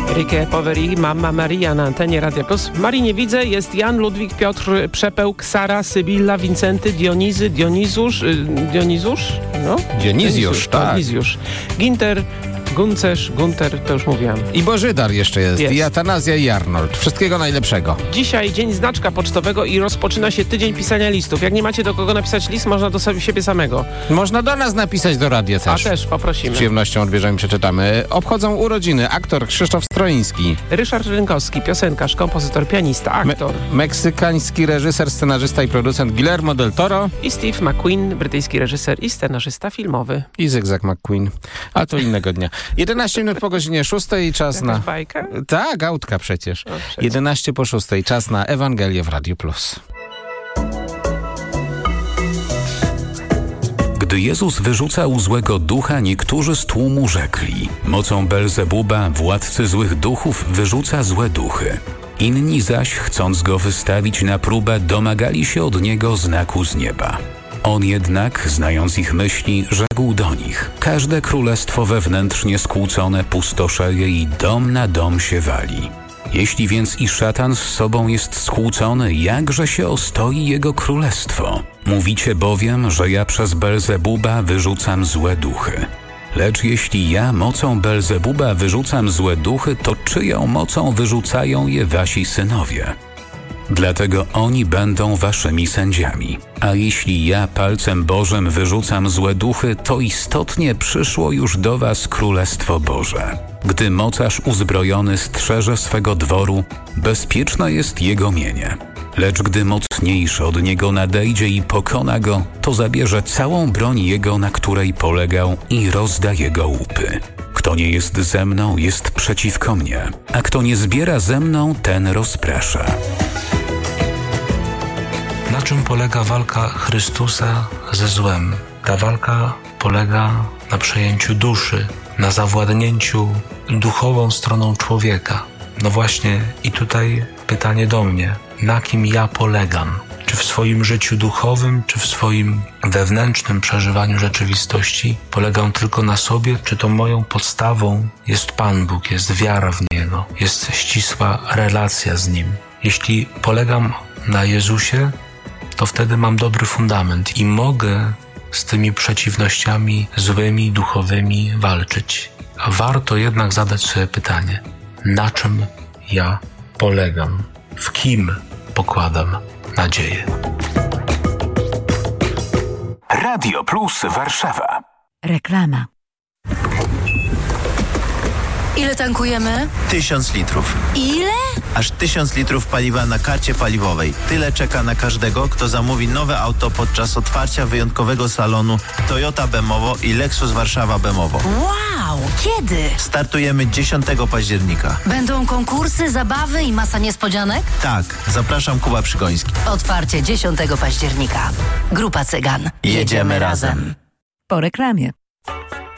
Enrique Poveri, Mamma Maria na antenie Radia Plus. Marii nie widzę, jest Jan, Ludwik, Piotr, Przepełk, Sara, Sybilla, Wincenty, Dionizy, Dionizjusz, no? Dionizjusz, tak. Dionizjusz. Ginter, Gunter, to już mówiłam. I Bożydar jeszcze jest. I Atanazja i Arnold. Wszystkiego najlepszego. Dzisiaj dzień znaczka pocztowego i rozpoczyna się tydzień pisania listów. Jak nie macie do kogo napisać list, można do siebie samego. Można do nas napisać do radia też. A też poprosimy. Z przyjemnością odbierzemy i przeczytamy. Obchodzą urodziny aktor Krzysztof Stroiński. Ryszard Rynkowski, piosenkarz, kompozytor, pianista, aktor. Meksykański reżyser, scenarzysta i producent Guillermo del Toro. I Steve McQueen, brytyjski reżyser i scenarzysta filmowy. I Zygzak McQueen. A to innego dnia. 11 minut po godzinie 6 i czas jakaś na... bajka? Tak, autka przecież. 11 po 6 czas na Ewangelię w Radiu Plus. Gdy Jezus wyrzucał złego ducha, niektórzy z tłumu rzekli: mocą Belzebuba, władcy złych duchów, wyrzuca złe duchy. Inni zaś, chcąc go wystawić na próbę, domagali się od niego znaku z nieba. On jednak, znając ich myśli, rzekł do nich: każde królestwo wewnętrznie skłócone pustoszeje i dom na dom się wali. Jeśli więc i szatan z sobą jest skłócony, jakże się ostoi jego królestwo? Mówicie bowiem, że ja przez Belzebuba wyrzucam złe duchy. Lecz jeśli ja mocą Belzebuba wyrzucam złe duchy, to czyją mocą wyrzucają je wasi synowie? Dlatego oni będą waszymi sędziami. A jeśli ja palcem Bożym wyrzucam złe duchy, to istotnie przyszło już do was Królestwo Boże. Gdy mocarz uzbrojony strzeże swego dworu, bezpieczne jest jego mienie. Lecz gdy mocniejszy od niego nadejdzie i pokona go, to zabierze całą broń jego, na której polegał, i rozda jego łupy. Kto nie jest ze mną, jest przeciwko mnie, a kto nie zbiera ze mną, ten rozprasza. Na czym polega walka Chrystusa ze złem? Ta walka polega na przejęciu duszy, na zawładnięciu duchową stroną człowieka. No właśnie, i tutaj pytanie do mnie: na kim ja polegam? Czy w swoim życiu duchowym, czy w swoim wewnętrznym przeżywaniu rzeczywistości polegam tylko na sobie, czy to moją podstawą jest Pan Bóg, jest wiara w Niego, jest ścisła relacja z Nim? Jeśli polegam na Jezusie, to wtedy mam dobry fundament i mogę z tymi przeciwnościami złymi, duchowymi walczyć. A warto jednak zadać sobie pytanie: na czym ja polegam? W kim pokładam nadzieję? Radio Plus Warszawa. Reklama. Ile tankujemy? 1000 litrów. Ile? Aż 1000 litrów paliwa na karcie paliwowej. Tyle czeka na każdego, kto zamówi nowe auto podczas otwarcia wyjątkowego salonu Toyota Bemowo i Lexus Warszawa Bemowo. Wow! Kiedy? Startujemy 10 października. Będą konkursy, zabawy i masa niespodzianek? Tak, zapraszam, Kuba Przygoński. Otwarcie 10 października. Grupa Cygan. Jedziemy razem. Po reklamie.